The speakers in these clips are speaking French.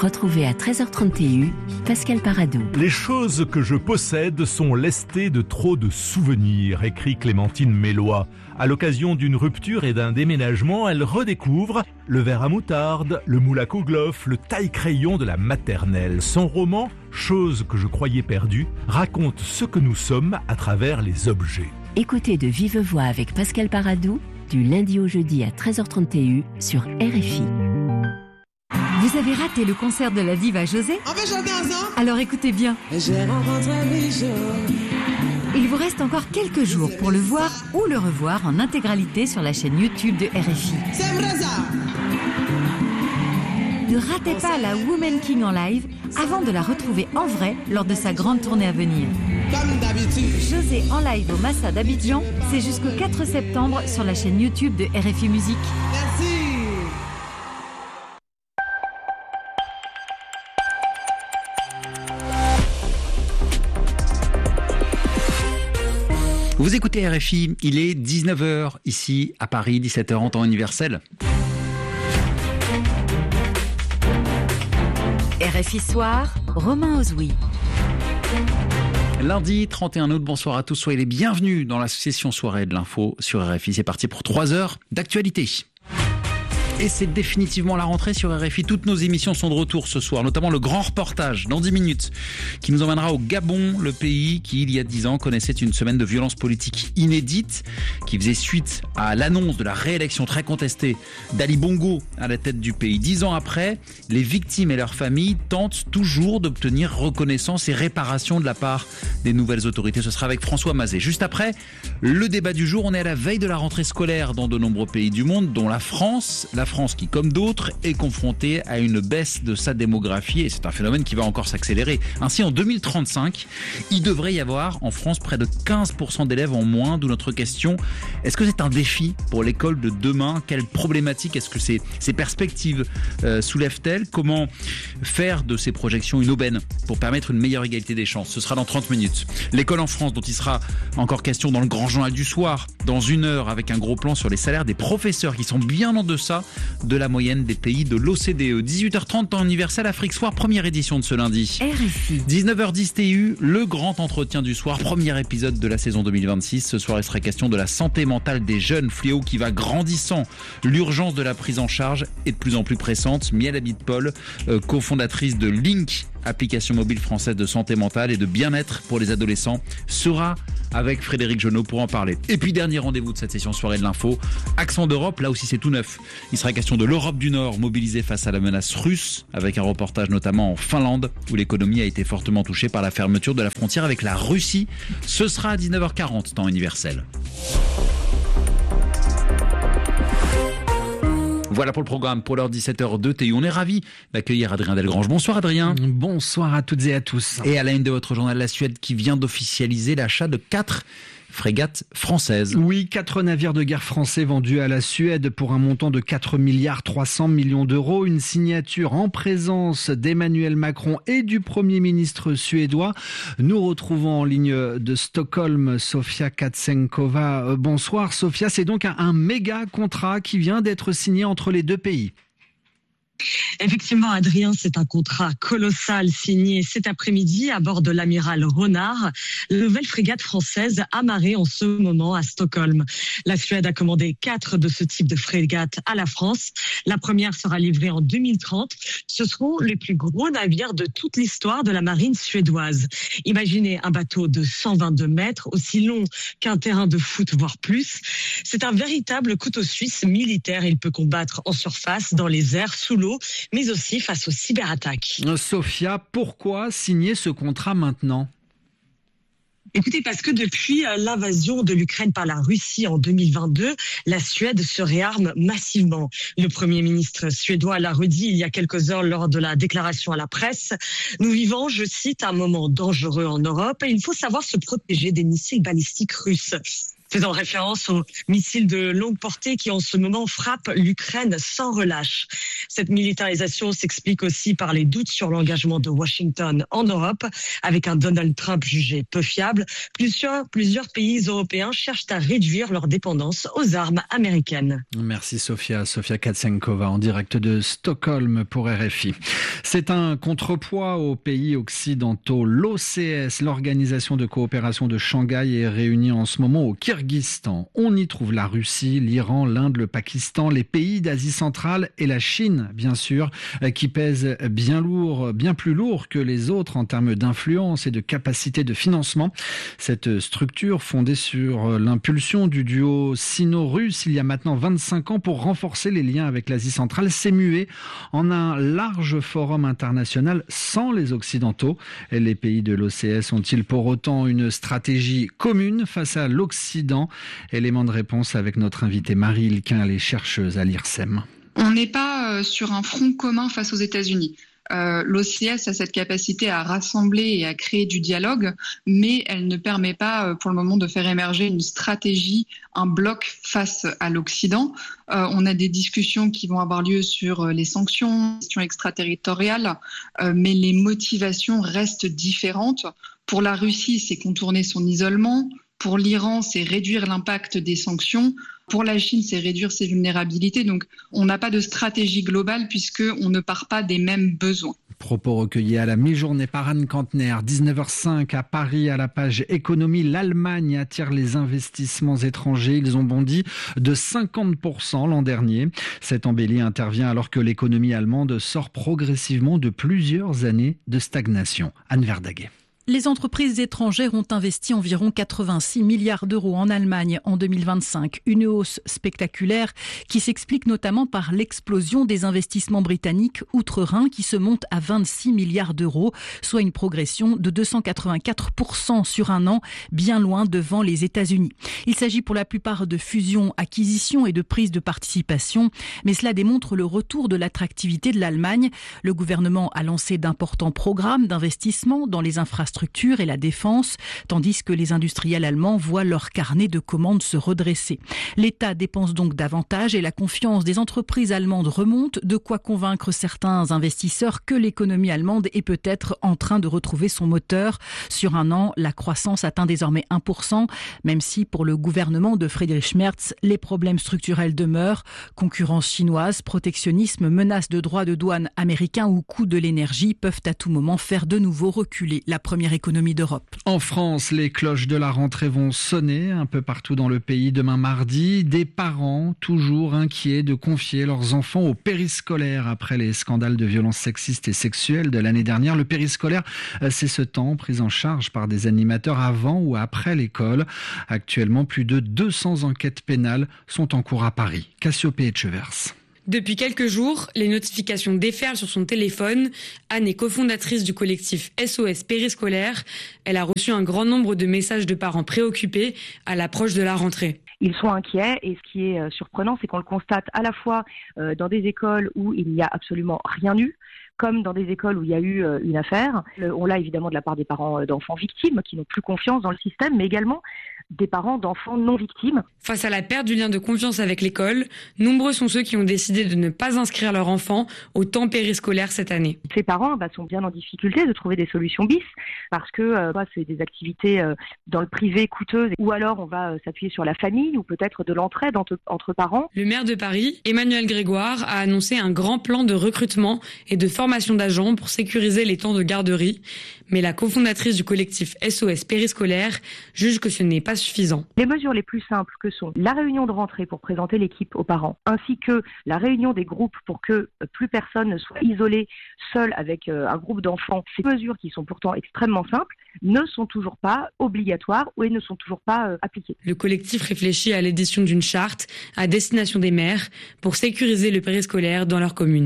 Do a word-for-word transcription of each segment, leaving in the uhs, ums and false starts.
Retrouvez à treize heures trente T U, Pascal Paradou. Les choses que je possède sont lestées de trop de souvenirs, écrit Clémentine Mélois. À l'occasion d'une rupture et d'un déménagement, elle redécouvre le verre à moutarde, le moule à kouglof, le taille-crayon de la maternelle. Son roman, Choses que je croyais perdues, raconte ce que nous sommes à travers les objets. Écoutez de vive voix avec Pascal Paradou, du lundi au jeudi à treize heures trente T U sur R F I. Vous avez raté le concert de la diva José ? On peut chanter ensemble ? Alors écoutez bien. J'ai rencontré Michel. Il vous reste encore quelques jours pour le voir ou le revoir en intégralité sur la chaîne YouTube de R F I. C'est vrai ça ? Ne ratez pas la Woman King en live avant de la retrouver en vrai lors de sa grande tournée à venir. Comme d'habitude. José en live au Massa d'Abidjan, c'est jusqu'au quatre septembre sur la chaîne YouTube de R F I Musique. Merci. Vous écoutez R F I, il est dix-neuf heures ici à Paris, dix-sept heures en temps universel. R F I Soir, Romain Ozoui. Lundi trente et un août, bonsoir à tous, soyez les bienvenus dans l'association Soirée de l'info sur R F I. C'est parti pour trois heures d'actualité. Et c'est définitivement la rentrée sur R F I. Toutes nos émissions sont de retour ce soir, notamment le grand reportage dans dix minutes qui nous emmènera au Gabon, le pays qui, il y a dix ans, connaissait une semaine de violence politique inédite qui faisait suite à l'annonce de la réélection très contestée d'Ali Bongo à la tête du pays. Dix ans après, les victimes et leurs familles tentent toujours d'obtenir reconnaissance et réparation de la part des nouvelles autorités. Ce sera avec François Mazet. Juste après, le débat du jour. On est à la veille de la rentrée scolaire dans de nombreux pays du monde, dont la France. La France qui, comme d'autres, est confrontée à une baisse de sa démographie et c'est un phénomène qui va encore s'accélérer. Ainsi, en deux mille trente-cinq, il devrait y avoir en France près de quinze pour cent d'élèves en moins, d'où notre question. Est-ce que c'est un défi pour l'école de demain ? Quelles problématiques est-ce que ces, ces perspectives euh, soulèvent-elles ? Comment faire de ces projections une aubaine pour permettre une meilleure égalité des chances ? Ce sera dans trente minutes. L'école en France, dont il sera encore question dans le grand journal du soir, dans une heure, avec un gros plan sur les salaires des professeurs qui sont bien en deçà de la moyenne des pays de l'O C D E. dix-huit heures trente, temps universel, Afrique Soir, première édition de ce lundi. R F I. dix-neuf heures dix T U, le grand entretien du soir, premier épisode de la saison deux mille vingt-six. Ce soir, il sera question de la santé mentale des jeunes, fléau qui va grandissant. L'urgence de la prise en charge est de plus en plus pressante. Miel Habit-Paul, euh, cofondatrice de Link, application mobile française de santé mentale et de bien-être pour les adolescents, sera avec Frédéric Genot pour en parler. Et puis dernier rendez-vous de cette session soirée de l'info, accent d'Europe, là aussi c'est tout neuf. Il sera question de l'Europe du Nord mobilisée face à la menace russe, avec un reportage notamment en Finlande où l'économie a été fortement touchée par la fermeture de la frontière avec la Russie. Ce sera à dix-neuf heures quarante, temps universel. Voilà pour le programme pour l'heure dix-sept heures deux T U. On est ravis d'accueillir Adrien Delgrange. Bonsoir Adrien. Bonsoir à toutes et à tous. Et à la une de votre journal, la Suède qui vient d'officialiser l'achat de quatre frégates françaises. Oui, quatre navires de guerre français vendus à la Suède pour un montant de quatre milliards trois cents millions d'euros. Une signature en présence d'Emmanuel Macron et du Premier ministre suédois. Nous retrouvons en ligne de Stockholm Sofia Katsenkova. Bonsoir Sofia, c'est donc un, un méga contrat qui vient d'être signé entre les deux pays. Effectivement, Adrien, c'est un contrat colossal signé cet après-midi à bord de l'amiral Renard, la nouvelle frégate française amarrée en ce moment à Stockholm. La Suède a commandé quatre de ce type de frégates à la France. La première sera livrée en deux mille trente. Ce seront les plus gros navires de toute l'histoire de la marine suédoise. Imaginez un bateau de cent vingt-deux mètres, aussi long qu'un terrain de foot, voire plus. C'est un véritable couteau suisse militaire. Il peut combattre en surface, dans les airs, sous l'eau, mais aussi face aux cyberattaques. Sofia, pourquoi signer ce contrat maintenant ? Écoutez, parce que depuis l'invasion de l'Ukraine par la Russie en deux mille vingt-deux, la Suède se réarme massivement. Le Premier ministre suédois l'a redit il y a quelques heures lors de la déclaration à la presse. Nous vivons, je cite, un moment dangereux en Europe et il faut savoir se protéger des missiles balistiques russes. faisant référence aux missiles de longue portée qui en ce moment frappent l'Ukraine sans relâche. Cette militarisation s'explique aussi par les doutes sur l'engagement de Washington en Europe, avec un Donald Trump jugé peu fiable. Plusieurs, plusieurs pays européens cherchent à réduire leur dépendance aux armes américaines. Merci Sofia, Sofia Katsenkova en direct de Stockholm pour R F I. C'est un contrepoids aux pays occidentaux. L'O C S, l'Organisation de coopération de Shanghai, est réunie en ce moment au Kirghizistan. On y trouve la Russie, l'Iran, l'Inde, le Pakistan, les pays d'Asie centrale et la Chine, bien sûr, qui pèsent bien lourd, bien plus lourd que les autres en termes d'influence et de capacité de financement. Cette structure, fondée sur l'impulsion du duo sino-russe il y a maintenant vingt-cinq ans pour renforcer les liens avec l'Asie centrale, s'est muée en un large forum international sans les Occidentaux. Les pays de l'O C S ont-ils pour autant une stratégie commune face à l'Occident? Élément de réponse avec notre invitée Marie Ilquin, elle est chercheuse à l'I R S E M. On n'est pas sur un front commun face aux États-Unis. Euh, L'O C S a cette capacité à rassembler et à créer du dialogue, mais elle ne permet pas euh, pour le moment de faire émerger une stratégie, un bloc face à l'Occident. Euh, on a des discussions qui vont avoir lieu sur euh, les sanctions, les questions extraterritoriales, euh, mais les motivations restent différentes. Pour la Russie, c'est contourner son isolement. Pour l'Iran, c'est réduire l'impact des sanctions. Pour la Chine, c'est réduire ses vulnérabilités. Donc, on n'a pas de stratégie globale puisqu'on ne part pas des mêmes besoins. Propos recueillis à la mi-journée par Anne Kantner, dix-neuf heures cinq à Paris, à la page économie. L'Allemagne attire les investissements étrangers. Ils ont bondi de cinquante pour cent l'an dernier. Cette embellie intervient alors que l'économie allemande sort progressivement de plusieurs années de stagnation. Anne Verdaguet. Les entreprises étrangères ont investi environ quatre-vingt-six milliards d'euros en Allemagne en deux mille vingt-cinq. Une hausse spectaculaire qui s'explique notamment par l'explosion des investissements britanniques outre-Rhin qui se montent à vingt-six milliards d'euros, soit une progression de deux cent quatre-vingt-quatre pour cent sur un an, bien loin devant les États-Unis. Il s'agit pour la plupart de fusions, acquisitions et de prises de participation, mais cela démontre le retour de l'attractivité de l'Allemagne. Le gouvernement a lancé d'importants programmes d'investissement dans les infrastructures et la défense, tandis que les industriels allemands voient leur carnet de commandes se redresser. L'État dépense donc davantage et la confiance des entreprises allemandes remonte, de quoi convaincre certains investisseurs que l'économie allemande est peut-être en train de retrouver son moteur. Sur un an, la croissance atteint désormais un pour cent, même si pour le gouvernement de Friedrich Merz, les problèmes structurels demeurent. Concurrence chinoise, protectionnisme, menaces de droits de douane américains ou coût de l'énergie peuvent à tout moment faire de nouveau reculer la première économie d'Europe. En France, les cloches de la rentrée vont sonner un peu partout dans le pays demain mardi. Des parents toujours inquiets de confier leurs enfants au périscolaire après les scandales de violences sexistes et sexuelles de l'année dernière. Le périscolaire, c'est ce temps pris en charge par des animateurs avant ou après l'école. Actuellement, plus de deux cents enquêtes pénales sont en cours à Paris. Cassiopée Etchevers. Depuis quelques jours, les notifications déferlent sur son téléphone. Anne est cofondatrice du collectif S O S Périscolaire. Elle a reçu un grand nombre de messages de parents préoccupés à l'approche de la rentrée. Ils sont inquiets et ce qui est surprenant, c'est qu'on le constate à la fois dans des écoles où il n'y a absolument rien eu, comme dans des écoles où il y a eu une affaire. On l'a évidemment de la part des parents d'enfants victimes qui n'ont plus confiance dans le système, mais également des parents d'enfants non victimes. Face à la perte du lien de confiance avec l'école, nombreux sont ceux qui ont décidé de ne pas inscrire leur enfant au temps périscolaire cette année. Ces parents bah, sont bien en difficulté de trouver des solutions bis parce que euh, bah, c'est des activités euh, dans le privé coûteuses ou alors on va euh, s'appuyer sur la famille ou peut-être de l'entraide entre, entre parents. Le maire de Paris, Emmanuel Grégoire, a annoncé un grand plan de recrutement et de formation d'agents pour sécuriser les temps de garderie. Mais la cofondatrice du collectif S O S Périscolaire juge que ce n'est pas suffisant. Les mesures les plus simples que sont la réunion de rentrée pour présenter l'équipe aux parents, ainsi que la réunion des groupes pour que plus personne ne soit isolé seul avec un groupe d'enfants, ces mesures qui sont pourtant extrêmement simples, ne sont toujours pas obligatoires ou ne sont toujours pas appliquées. Le collectif réfléchit à l'édition d'une charte à destination des maires pour sécuriser le périscolaire dans leur commune.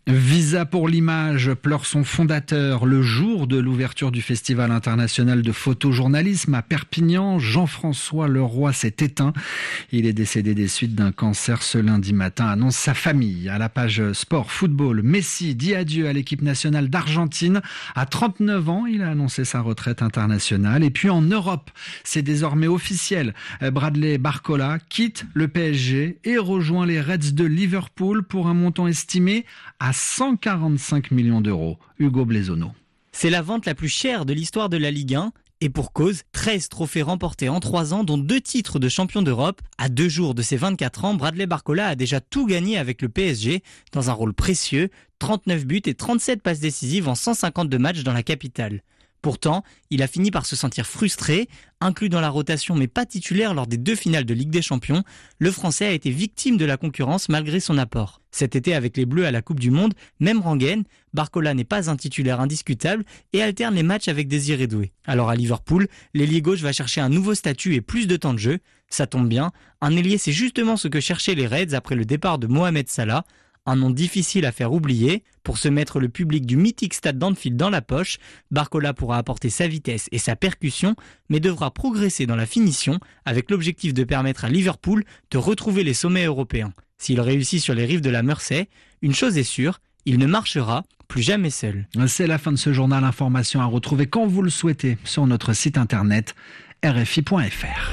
Visa pour l'image pleure son fondateur le jour de l'ouverture du Festival international de photojournalisme à Perpignan. Jean-François Leroy s'est éteint. Il est décédé des suites d'un cancer ce lundi matin, annonce sa famille. À la page sport, football, Messi dit adieu à l'équipe nationale d'Argentine. À trente-neuf ans, il a annoncé sa retraite internationale. Et puis en Europe, c'est désormais officiel. Bradley Barcola quitte le P S G et rejoint les Reds de Liverpool pour un montant estimé à cent quarante-cinq millions d'euros. Hugo Blaisonneau. C'est la vente la plus chère de l'histoire de la Ligue un. Et pour cause, treize trophées remportés en trois ans, dont deux titres de champion d'Europe. À deux jours de ses vingt-quatre ans, Bradley Barcola a déjà tout gagné avec le P S G, dans un rôle précieux, trente-neuf buts et trente-sept passes décisives en cent cinquante-deux matchs dans la capitale. Pourtant, il a fini par se sentir frustré, inclus dans la rotation mais pas titulaire lors des deux finales de Ligue des Champions. Le Français a été victime de la concurrence malgré son apport. Cet été avec les Bleus à la Coupe du Monde, même rengaine, Barcola n'est pas un titulaire indiscutable et alterne les matchs avec Désiré Doué. Alors à Liverpool, l'ailier gauche va chercher un nouveau statut et plus de temps de jeu. Ça tombe bien, un ailier c'est justement ce que cherchaient les Reds après le départ de Mohamed Salah. Un nom difficile à faire oublier. Pour se mettre le public du mythique stade d'Anfield dans la poche, Barcola pourra apporter sa vitesse et sa percussion, mais devra progresser dans la finition avec l'objectif de permettre à Liverpool de retrouver les sommets européens. S'il réussit sur les rives de la Mersey, une chose est sûre, il ne marchera plus jamais seul. C'est la fin de ce journal. Information à retrouver quand vous le souhaitez sur notre site internet r f i point f r.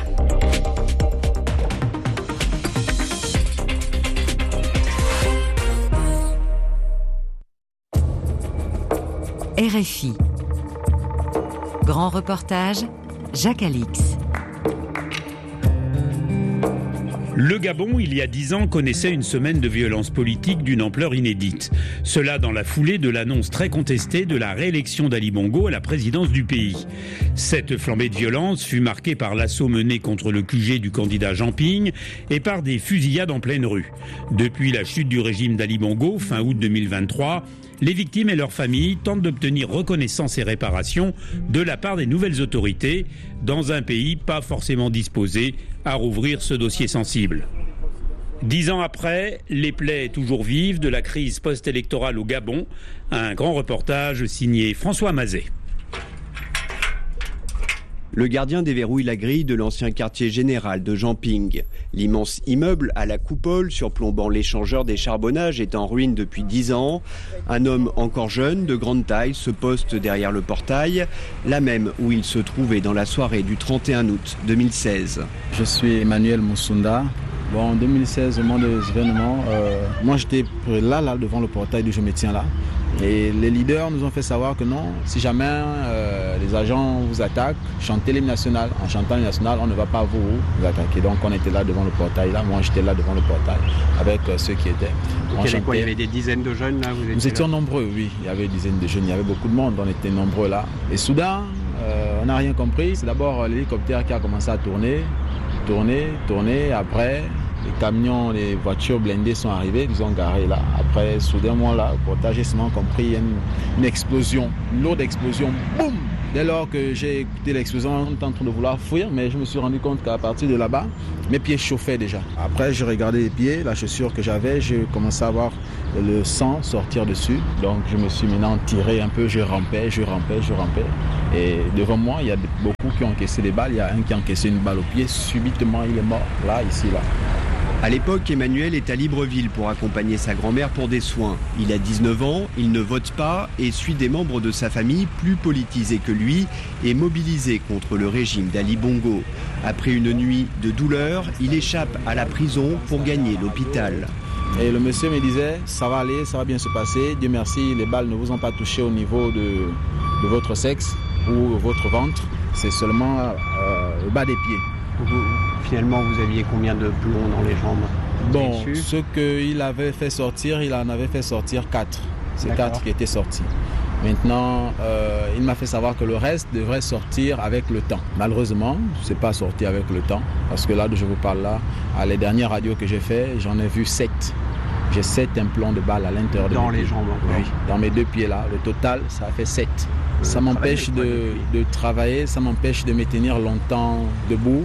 R F I. Grand reportage, Jacques Alix. Le Gabon, il y a dix ans, connaissait une semaine de violence politique d'une ampleur inédite. Cela dans la foulée de l'annonce très contestée de la réélection d'Ali Bongo à la présidence du pays. Cette flambée de violence fut marquée par l'assaut mené contre le Q G du candidat Jean Ping et par des fusillades en pleine rue. Depuis la chute du régime d'Ali Bongo, fin août deux mille vingt-trois, les victimes et leurs familles tentent d'obtenir reconnaissance et réparation de la part des nouvelles autorités, dans un pays pas forcément disposé à rouvrir ce dossier sensible. Dix ans après, les plaies toujours vives de la crise post-électorale au Gabon, un grand reportage signé François Mazet. Le gardien déverrouille la grille de l'ancien quartier général de Jean Ping. L'immense immeuble à la coupole surplombant l'échangeur des charbonnages est en ruine depuis dix ans. Un homme encore jeune, de grande taille, se poste derrière le portail, la même où il se trouvait dans la soirée du trente et un août deux mille seize. Je suis Emmanuel Moussunda. Bon, en deux mille seize, au moment des événements, euh, moi j'étais là, là, devant le portail d'où je me tiens là. Et les leaders nous ont fait savoir que non, si jamais euh, les agents vous attaquent, chantez l'hymne national. En chantant l'hymne national, on ne va pas vous, vous attaquer. Donc on était là devant le portail, là. Moi j'étais là devant le portail avec euh, ceux qui étaient. Donc, il, quoi, il y avait des dizaines de jeunes là, vous étiez Nous étions là. nombreux, oui. Il y avait des dizaines de jeunes, il y avait beaucoup de monde, on était nombreux là. Et soudain, euh, on n'a rien compris. C'est d'abord l'hélicoptère qui a commencé à tourner, tourner, tourner. Après, les camions, les voitures blindées sont arrivées, ils ont garé là. Après, soudainement là, au portage, j'ai seulement compris, il y a une, une explosion, une lourde explosion, boum! Dès lors que j'ai écouté l'explosion, on était en train de vouloir fuir, mais je me suis rendu compte qu'à partir de là-bas, mes pieds chauffaient déjà. Après, j'ai regardé les pieds, la chaussure que j'avais, j'ai commencé à voir le sang sortir dessus. Donc, je me suis maintenant tiré un peu, je rampais, je rampais, je rampais. Et devant moi, il y a beaucoup qui ont encaissé des balles. Il y a un qui a encaissé une balle au pied. Subitement, il est mort, là, ici, là. À l'époque, Emmanuel est à Libreville pour accompagner sa grand-mère pour des soins. Il a dix-neuf ans, il ne vote pas et suit des membres de sa famille plus politisés que lui et mobilisés contre le régime d'Ali Bongo. Après une nuit de douleur, il échappe à la prison pour gagner l'hôpital. Et le monsieur me disait, ça va aller, ça va bien se passer. Dieu merci, les balles ne vous ont pas touché au niveau de, de votre sexe ou votre ventre. C'est seulement euh, au bas des pieds. Vous, finalement, vous aviez combien de plombs dans les jambes? Bon, ce qu'il avait fait sortir, il en avait fait sortir quatre. C'est quatre qui étaient sortis. Maintenant, euh, il m'a fait savoir que le reste devrait sortir avec le temps. Malheureusement, ce n'est pas sorti avec le temps. Parce que là, je vous parle là, à les dernières radios que j'ai fait, j'en ai vu sept. J'ai sept implants de balles à l'intérieur de Dans mes les pieds. jambes Oui, dans mes deux pieds là. Le total, ça a fait sept. Ça m'empêche de, de travailler, ça m'empêche de me tenir longtemps debout.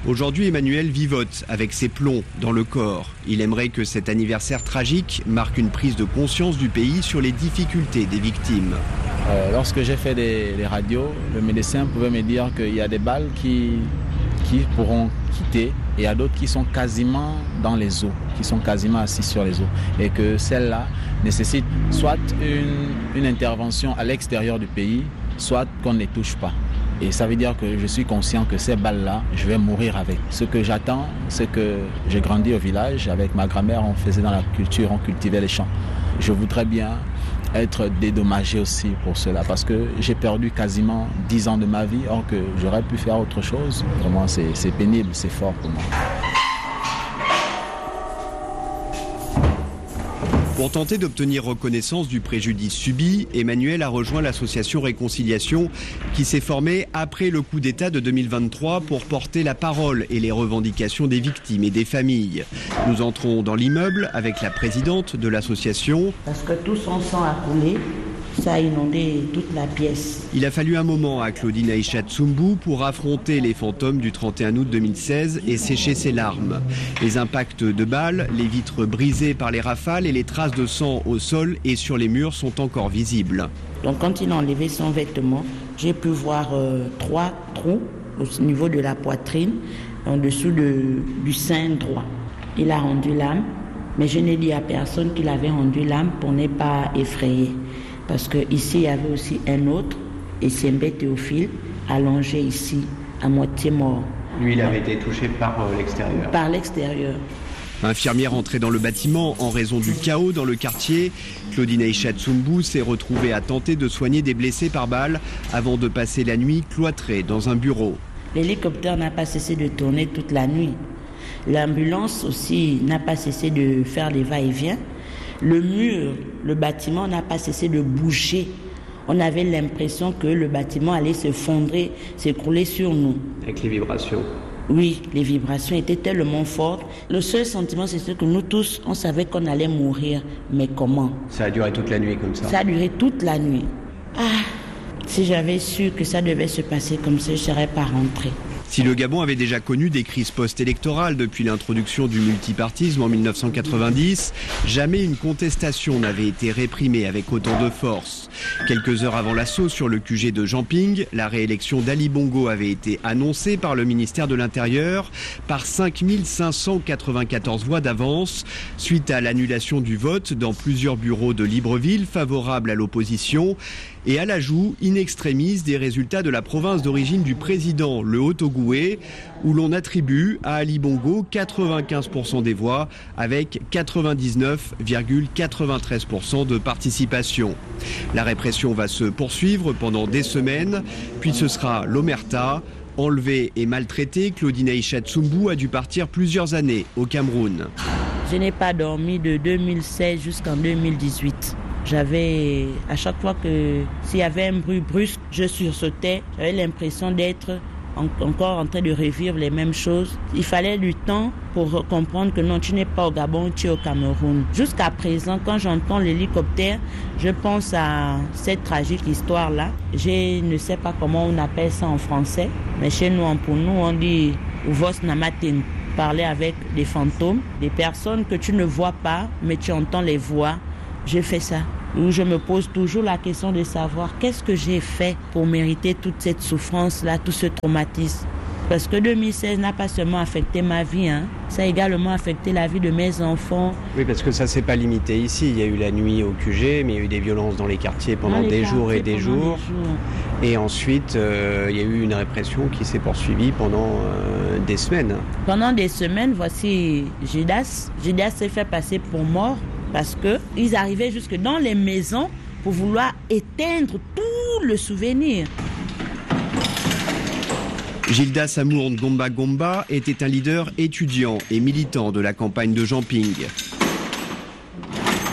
Aujourd'hui, Emmanuel vivote avec ses plombs dans le corps. Il aimerait que cet anniversaire tragique marque une prise de conscience du pays sur les difficultés des victimes. Euh, lorsque j'ai fait des, des radios, le médecin pouvait me dire qu'il y a des balles qui, qui pourront quitter et il y a d'autres qui sont quasiment dans les os, qui sont quasiment assis sur les os. Et que celles-là nécessitent soit une, une intervention à l'extérieur du pays, soit qu'on ne les touche pas. Et ça veut dire que je suis conscient que ces balles-là, je vais mourir avec. Ce que j'attends, c'est que j'ai grandi au village. Avec ma grand-mère, on faisait dans la culture, on cultivait les champs. Je voudrais bien être dédommagé aussi pour cela, parce que j'ai perdu quasiment dix ans de ma vie, or que j'aurais pu faire autre chose. Vraiment, c'est, c'est pénible, c'est fort pour moi. Pour tenter d'obtenir reconnaissance du préjudice subi, Emmanuel a rejoint l'association Réconciliation qui s'est formée après le coup d'État de deux mille vingt-trois pour porter la parole et les revendications des victimes et des familles. Nous entrons dans l'immeuble avec la présidente de l'association. Parce que tout son sang a coulé, ça a inondé toute la pièce. Il a fallu un moment à Claudine Aïcha Tsumbu pour affronter les fantômes du trente et un août deux mille seize et sécher ses larmes. Les impacts de balles, les vitres brisées par les rafales et les traces de sang au sol et sur les murs sont encore visibles. Donc quand il a enlevé son vêtement, j'ai pu voir euh, trois trous au niveau de la poitrine, en dessous de, du sein droit. Il a rendu l'âme, mais je n'ai dit à personne qu'il avait rendu l'âme pour ne pas effrayer. Parce qu'ici, il y avait aussi un autre, Essembe Théophile, allongé ici, à moitié mort. Lui, il avait été touché par euh, l'extérieur. Par l'extérieur. Infirmière entrée dans le bâtiment en raison du chaos dans le quartier, Claudine Aïcha Tsumbu s'est retrouvée à tenter de soigner des blessés par balle avant de passer la nuit cloîtrée dans un bureau. L'hélicoptère n'a pas cessé de tourner toute la nuit. L'ambulance aussi n'a pas cessé de faire les va-et-vient. Le mur, le bâtiment n'a pas cessé de bouger. On avait l'impression que le bâtiment allait se fondrer, s'écrouler sur nous. Avec les vibrations. Oui, les vibrations étaient tellement fortes. Le seul sentiment, c'est que nous tous, on savait qu'on allait mourir. Mais comment? Ça a duré toute la nuit comme ça? Ça a duré toute la nuit. Ah, si j'avais su que ça devait se passer comme ça, je ne serais pas rentrée. Si le Gabon avait déjà connu des crises post-électorales depuis l'introduction du multipartisme en mille neuf cent quatre-vingt-dix, jamais une contestation n'avait été réprimée avec autant de force. Quelques heures avant l'assaut sur le Q G de Jamping, la réélection d'Ali Bongo avait été annoncée par le ministère de l'Intérieur par cinq mille cinq cent quatre-vingt-quatorze voix d'avance, suite à l'annulation du vote dans plusieurs bureaux de Libreville favorables à l'opposition et à l'ajout in extremis des résultats de la province d'origine du président, le Haut-Ogooué, où l'on attribue à Ali Bongo quatre-vingt-quinze pour cent des voix avec quatre-vingt-dix-neuf virgule quatre-vingt-treize pour cent de participation. La répression va se poursuivre pendant des semaines, puis ce sera l'omerta. Enlevée et maltraitée, Claudine Aïcha Tsumbu a dû partir plusieurs années au Cameroun. Je n'ai pas dormi de deux mille seize jusqu'en deux mille dix-huit. J'avais, à chaque fois que s'il y avait un bruit brusque, je sursautais. J'avais l'impression d'être en, encore en train de revivre les mêmes choses. Il fallait du temps pour comprendre que non, tu n'es pas au Gabon, tu es au Cameroun. Jusqu'à présent, quand j'entends l'hélicoptère, je pense à cette tragique histoire-là. Je ne sais pas comment on appelle ça en français, mais chez nous, pour nous, on dit « Uvos namaten ». Parler avec des fantômes, des personnes que tu ne vois pas, mais tu entends les voix. J'ai fait ça. Où je me pose toujours la question de savoir qu'est-ce que j'ai fait pour mériter toute cette souffrance-là, tout ce traumatisme. Parce que deux mille seize n'a pas seulement affecté ma vie, hein. Ça a également affecté la vie de mes enfants. Oui, parce que ça ne s'est pas limité ici. Il y a eu la nuit au Q G, mais il y a eu des violences dans les quartiers pendant les des quartiers, jours et des jours. jours. Et ensuite, euh, il y a eu une répression qui s'est poursuivie pendant euh, des semaines. Pendant des semaines, voici Judas. Judas s'est fait passer pour mort parce qu'ils arrivaient jusque dans les maisons pour vouloir éteindre tout le souvenir. Gildas Amour Ngomba Ngomba était un leader étudiant et militant de la campagne de Jamping.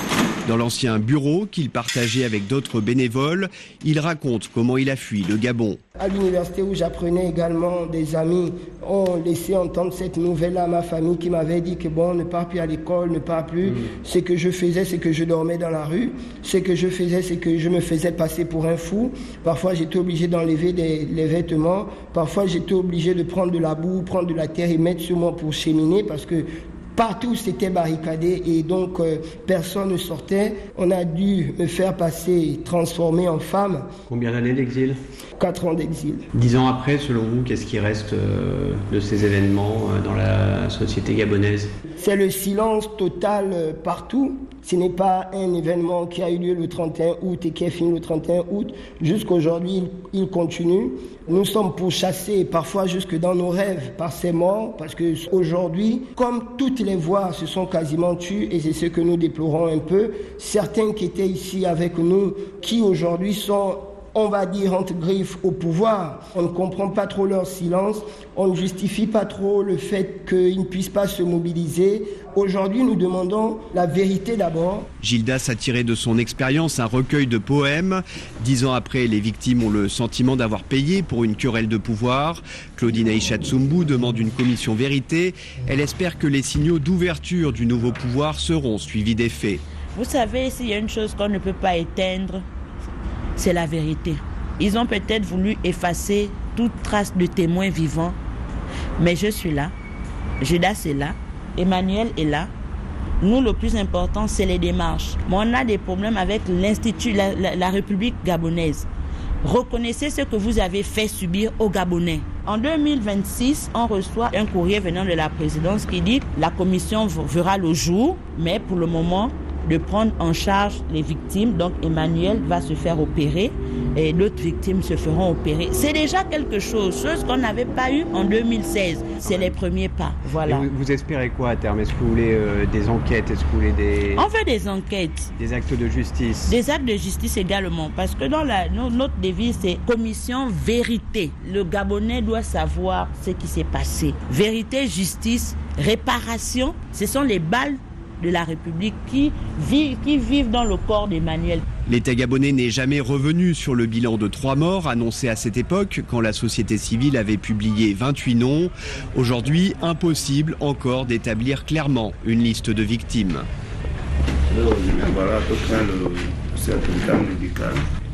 Dans l'ancien bureau qu'il partageait avec d'autres bénévoles, il raconte comment il a fui le Gabon. À l'université où j'apprenais également, des amis ont laissé entendre cette nouvelle à ma famille qui m'avait dit que bon, ne pars plus à l'école, ne pars plus. Mmh. Ce que je faisais, c'est que je dormais dans la rue. Ce que je faisais, c'est que je me faisais passer pour un fou. Parfois, j'étais obligé d'enlever des, les vêtements. Parfois, j'étais obligé de prendre de la boue, prendre de la terre et mettre sur moi pour cheminer parce que partout, c'était barricadé et donc euh, personne ne sortait. On a dû me faire passer, transformer en femme. Combien d'années d'exil ? Quatre ans d'exil. Dix ans après, selon vous, qu'est-ce qui reste euh, de ces événements euh, dans la société gabonaise ? C'est le silence total euh, partout. Ce n'est pas un événement qui a eu lieu le trente et un août et qui est fini le trente et un août. Jusqu'aujourd'hui, il, il continue. Nous sommes pourchassés parfois jusque dans nos rêves par ces morts parce qu'aujourd'hui, comme toutes les voix se sont quasiment tues et c'est ce que nous déplorons un peu, certains qui étaient ici avec nous, qui aujourd'hui sont, on va dire, entre griffes au pouvoir. On ne comprend pas trop leur silence, on ne justifie pas trop le fait qu'ils ne puissent pas se mobiliser. Aujourd'hui, nous demandons la vérité d'abord. Gildas a tiré de son expérience un recueil de poèmes. Dix ans après, les victimes ont le sentiment d'avoir payé pour une querelle de pouvoir. Claudine Aïcha Tsumbu demande une commission vérité. Elle espère que les signaux d'ouverture du nouveau pouvoir seront suivis des faits. Vous savez, s'il y a une chose qu'on ne peut pas éteindre, c'est la vérité. Ils ont peut-être voulu effacer toute trace de témoin vivant, mais je suis là, Gildas est là, Emmanuel est là. Nous, le plus important, c'est les démarches. Mais on a des problèmes avec l'Institut, la, la, la République gabonaise. Reconnaissez ce que vous avez fait subir aux Gabonais. En deux mille vingt-six, on reçoit un courrier venant de la présidence qui dit que la commission verra le jour, mais pour le moment, de prendre en charge les victimes. Donc Emmanuel va se faire opérer et d'autres victimes se feront opérer. C'est déjà quelque chose, chose qu'on n'avait pas eu en deux mille seize. C'est les premiers pas. Voilà. Vous, vous espérez quoi à terme ? Est-ce que vous voulez euh, des enquêtes ? Est-ce que vous voulez des... On veut des enquêtes. Des actes de justice. Des actes de justice également. Parce que dans la, notre devise, c'est commission vérité. Le Gabonais doit savoir ce qui s'est passé. Vérité, justice, réparation, ce sont les balles de la République qui, vit, qui vivent dans le corps d'Emmanuel. L'État gabonais n'est jamais revenu sur le bilan de trois morts annoncé à cette époque quand la société civile avait publié vingt-huit noms. Aujourd'hui, impossible encore d'établir clairement une liste de victimes. Voilà à peu près le certificat médical.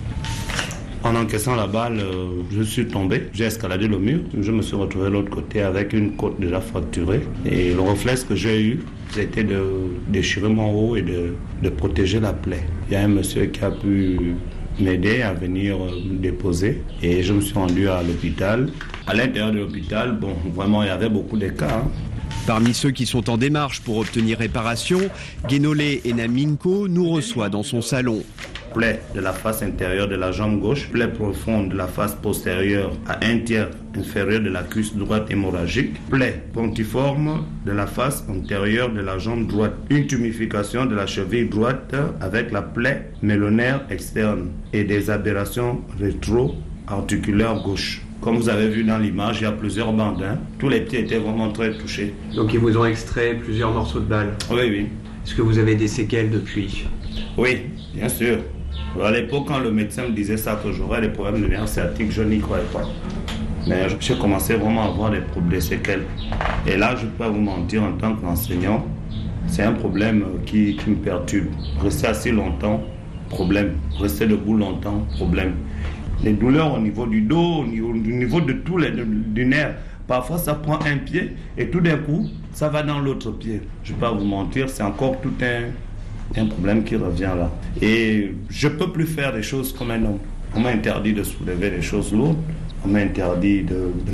En encaissant la balle, je suis tombé, j'ai escaladé le mur, je me suis retrouvé de l'autre côté avec une côte déjà fracturée. Et le réflexe que j'ai eu, c'était de déchirer mon haut et de, de protéger la plaie. Il y a un monsieur qui a pu m'aider à venir me déposer et je me suis rendu à l'hôpital. À l'intérieur de l'hôpital, bon, vraiment, il y avait beaucoup de cas. Hein. Parmi ceux qui sont en démarche pour obtenir réparation, Guénolé Enaminko nous reçoit dans son salon. Plaie de la face intérieure de la jambe gauche, plaie profonde de la face postérieure à un tiers inférieur de la cuisse droite hémorragique, plaie pontiforme de la face antérieure de la jambe droite, une tumification de la cheville droite avec la plaie mélonaire externe et des aberrations rétro-articulaires gauche. Comme vous avez vu dans l'image, il y a plusieurs bandes. Hein. Tous les pieds étaient vraiment très touchés. Donc ils vous ont extrait plusieurs morceaux de balles ? Oui, oui. Est-ce que vous avez des séquelles depuis ? Oui, bien sûr. À l'époque, quand le médecin me disait ça, que j'aurais des problèmes de nerfs sciatiques, je n'y croyais pas. Mais j'ai commencé vraiment à avoir des problèmes, des séquelles. Et là, je ne peux pas vous mentir, en tant qu'enseignant, c'est un problème qui, qui me perturbe. Rester assis longtemps, problème. Rester debout longtemps, problème. Les douleurs au niveau du dos, au niveau, au niveau de tous les du nerf. Parfois, ça prend un pied et tout d'un coup, ça va dans l'autre pied. Je ne vais pas vous mentir, c'est encore tout un, un problème qui revient là. Et je ne peux plus faire des choses comme un homme. On m'a interdit de soulever des choses lourdes. On m'a interdit de, de